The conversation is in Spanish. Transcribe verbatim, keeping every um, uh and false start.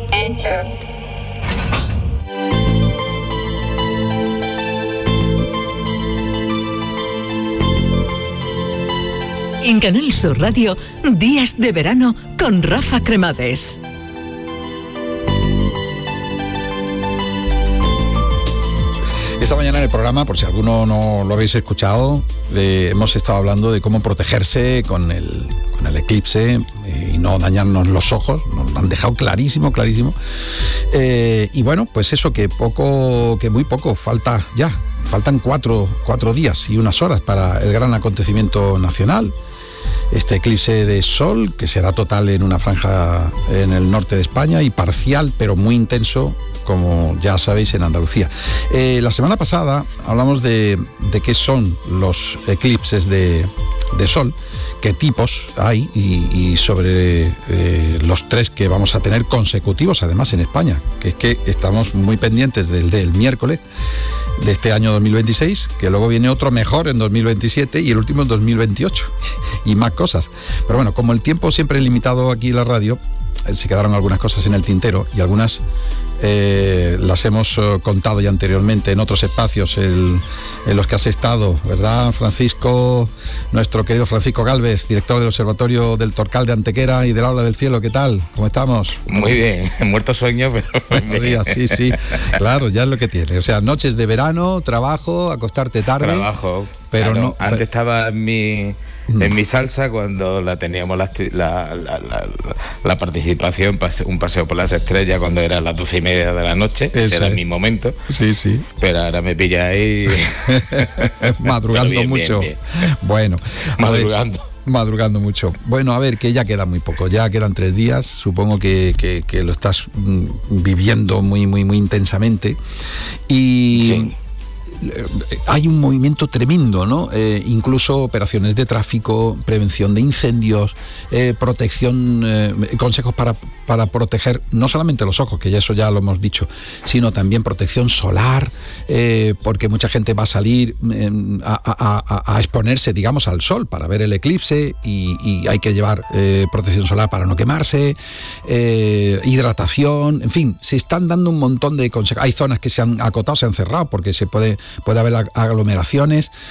Enter. En Canal Sur Radio, Días de Verano con Rafa Cremades. Esta mañana en el programa, por si alguno no lo habéis escuchado, eh, hemos estado hablando de cómo protegerse con el, con el eclipse eh, y no dañarnos los ojos. Nos lo han dejado clarísimo, clarísimo. Eh, y bueno, pues eso, que poco, que muy poco falta ya. Faltan cuatro, cuatro días y unas horas para el gran acontecimiento nacional. Este eclipse de sol, que será total en una franja en el norte de España y parcial, pero muy intenso, como ya sabéis, en Andalucía. Eh, la semana pasada hablamos de, de qué son los eclipses de, de sol, qué tipos hay y, y sobre eh, los tres que vamos a tener consecutivos, además, en España, que es que estamos muy pendientes del, del miércoles de este año dos mil veintiséis, que luego viene otro mejor en dos mil veintisiete y el último en dos mil veintiocho y más cosas. Pero bueno, como el tiempo siempre es limitado aquí en la radio, eh, se quedaron algunas cosas en el tintero y algunas eh, las hemos eh, contado ya anteriormente en otros espacios el, en los que has estado, ¿verdad, Francisco? Nuestro querido Francisco Gálvez, director del Observatorio del Torcal de Antequera y del Aula del Cielo. ¿Qué tal? ¿Cómo estamos? Muy bien, muerto sueño, pero buenos días, sí, sí, claro, ya es lo que tiene. O sea, noches de verano, trabajo, acostarte tarde. Trabajo, pero claro, no. Antes pero... estaba en mi en mi salsa cuando la teníamos la, la, la, la, la participación, pase, un paseo por las estrellas cuando era las doce y media de la noche. Eso era es. Mi momento. Sí, sí. Pero ahora me pilla ahí madrugando bien, mucho. Bien, bien. Bueno, madrugando. Ver, madrugando mucho. Bueno, a ver, que ya queda muy poco, ya quedan tres días. Supongo que, que, que lo estás mm, viviendo muy, muy, muy intensamente. Y sí. Hay un movimiento tremendo, ¿no? Eh, incluso operaciones de tráfico, prevención de incendios, eh, protección, eh, consejos para, para proteger no solamente los ojos, que ya eso ya lo hemos dicho, sino también protección solar, eh, porque mucha gente va a salir eh, a, a, a exponerse, digamos, al sol para ver el eclipse y, y hay que llevar eh, protección solar para no quemarse, eh, hidratación, en fin, se están dando un montón de consejos. Hay zonas que se han acotado, se han cerrado porque se puede puede haber aglomeraciones,